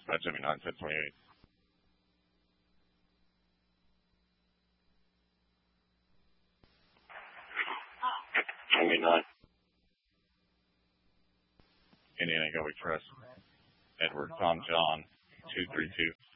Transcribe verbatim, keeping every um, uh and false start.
Dispatch seventy-nine, ten twenty-eight. seventy-nine. Indiana Go Express. Edward Tom John, two three two.